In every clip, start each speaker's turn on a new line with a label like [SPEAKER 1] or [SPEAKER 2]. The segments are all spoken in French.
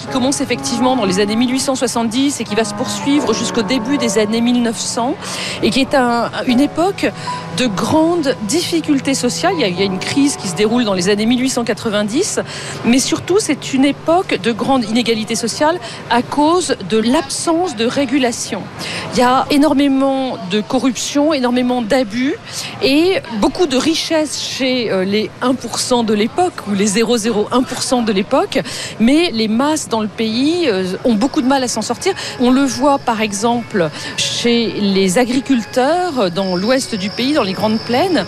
[SPEAKER 1] commence effectivement dans les années 1870 et qui va se poursuivre jusqu'au début des années 1900 et qui est une époque de grandes difficultés sociales. Il y a une crise qui se déroule dans les années 1890, mais surtout c'est une époque de grande inégalité sociale à cause de l'absence de régulation. Il y a énormément de corruption, énormément d'abus et beaucoup de richesses chez les 1% de l'époque ou les 0,01% de l'époque, mais les masses dans le pays ont beaucoup de mal à s'en sortir. On le voit par exemple chez les agriculteurs dans l'ouest du pays, dans les grandes plaines.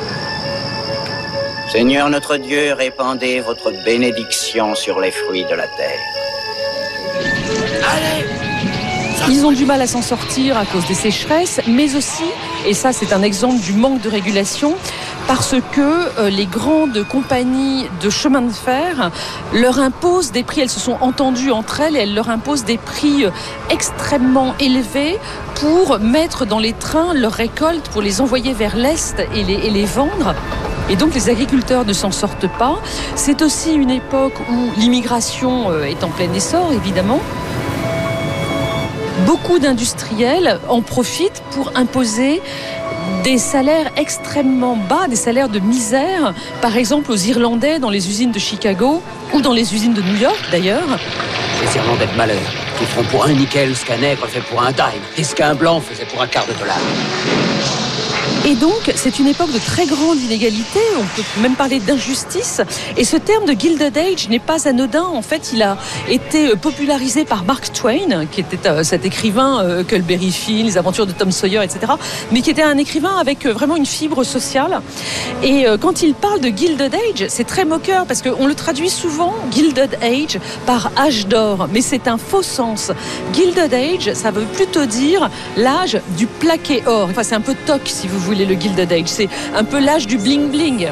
[SPEAKER 2] Seigneur notre Dieu, répandez votre bénédiction sur les fruits de la terre.
[SPEAKER 3] Allez!
[SPEAKER 1] Ils ont du mal à s'en sortir à cause des sécheresses, mais aussi, et ça c'est un exemple du manque de régulation, parce que les grandes compagnies de chemin de fer leur imposent des prix, elles se sont entendues entre elles et elles leur imposent des prix extrêmement élevés pour mettre dans les trains leurs récoltes, pour les envoyer vers l'Est et les vendre. Et donc les agriculteurs ne s'en sortent pas. C'est aussi une époque où l'immigration est en plein essor, évidemment. Beaucoup d'industriels en profitent pour imposer des salaires extrêmement bas, des salaires de misère, par exemple aux Irlandais dans les usines de Chicago ou dans les usines de New York d'ailleurs.
[SPEAKER 3] Les Irlandais de malheur, qui feront pour un nickel ce qu'un nègre fait pour un dime, et ce qu'un blanc faisait pour un quart de dollar.
[SPEAKER 1] Et donc, c'est une époque de très grande inégalité, on peut même parler d'injustice. Et ce terme de Gilded Age n'est pas anodin. En fait, il a été popularisé par Mark Twain, qui était cet écrivain Huckleberry Finn, les aventures de Tom Sawyer, etc., mais qui était un écrivain avec vraiment une fibre sociale. Et quand il parle de Gilded Age, c'est très moqueur, parce qu'on le traduit souvent, Gilded Age, par âge d'or, mais c'est un faux sens. Gilded Age, ça veut plutôt dire l'âge du plaqué or. Enfin, c'est un peu toc, si vous voulez, le Gilded Age. C'est un peu l'âge du bling-bling.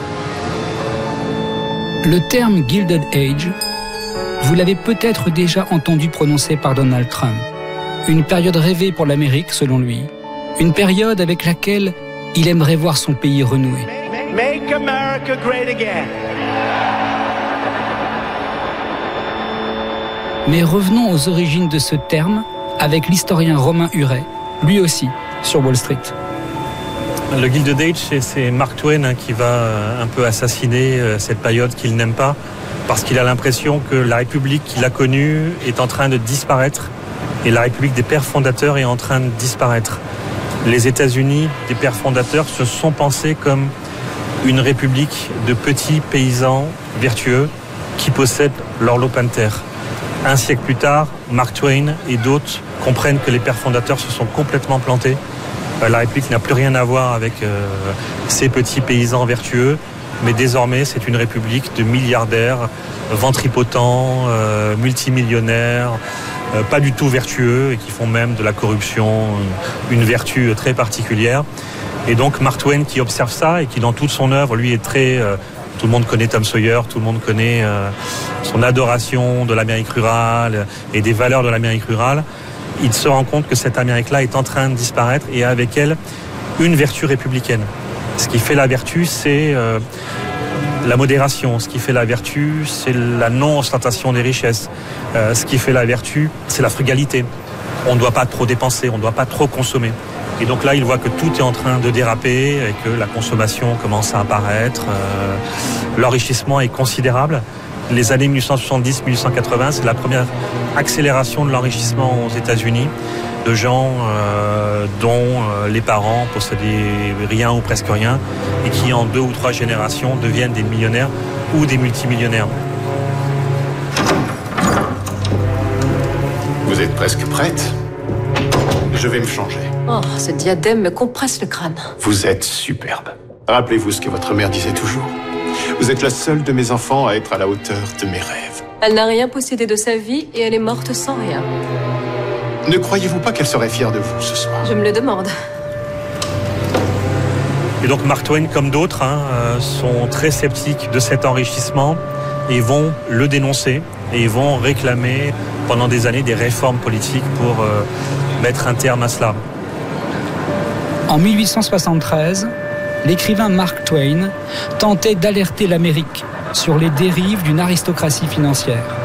[SPEAKER 4] Le terme Gilded Age, vous l'avez peut-être déjà entendu prononcer par Donald Trump. Une période rêvée pour l'Amérique, selon lui. Une période avec laquelle il aimerait voir son pays renouer.
[SPEAKER 5] Make America great again.
[SPEAKER 4] Mais revenons aux origines de ce terme avec l'historien Romain Huret, lui aussi, sur Wall Street.
[SPEAKER 6] Le Gilded Age, c'est Mark Twain qui va un peu assassiner cette période qu'il n'aime pas, parce qu'il a l'impression que la République qu'il a connue est en train de disparaître, et la République des pères fondateurs est en train de disparaître. Les États-Unis des pères fondateurs se sont pensés comme une république de petits paysans vertueux qui possèdent leur lopin de terre. Un siècle plus tard, Mark Twain et d'autres comprennent que les pères fondateurs se sont complètement plantés. La République n'a plus rien à voir avec ces petits paysans vertueux, mais désormais c'est une république de milliardaires, ventripotents, multimillionnaires, pas du tout vertueux et qui font même de la corruption une vertu très particulière. Et donc Mark Twain qui observe ça et qui dans toute son œuvre, lui est très... tout le monde connaît Tom Sawyer, tout le monde connaît son adoration de l'Amérique rurale et des valeurs de l'Amérique rurale. Il se rend compte que cette Amérique-là est en train de disparaître et avec elle, une vertu républicaine. Ce qui fait la vertu, c'est la modération. Ce qui fait la vertu, c'est la non-ostentation des richesses. Ce qui fait la vertu, c'est la frugalité. On ne doit pas trop dépenser, on ne doit pas trop consommer. Et donc là, il voit que tout est en train de déraper et que la consommation commence à apparaître. L'enrichissement est considérable. Les années 1870-1880, c'est la première accélération de l'enrichissement aux États-Unis de gens dont les parents possédaient rien ou presque rien et qui, en 2 ou 3 générations, deviennent des millionnaires ou des multimillionnaires.
[SPEAKER 7] Vous êtes presque prête ? Je vais me changer.
[SPEAKER 8] Oh, ce diadème me compresse le crâne.
[SPEAKER 7] Vous êtes superbe. Rappelez-vous ce que votre mère disait toujours. Vous êtes la seule de mes enfants à être à la hauteur de mes rêves.
[SPEAKER 8] Elle n'a rien possédé de sa vie et elle est morte sans rien.
[SPEAKER 7] Ne croyez-vous pas qu'elle serait fière de vous ce soir ?
[SPEAKER 8] Je me le demande.
[SPEAKER 6] Et donc Mark Twain, comme d'autres, sont très sceptiques de cet enrichissement et vont le dénoncer et vont réclamer pendant des années des réformes politiques pour mettre un terme à cela.
[SPEAKER 4] En 1873, l'écrivain Mark Twain tentait d'alerter l'Amérique sur les dérives d'une aristocratie financière.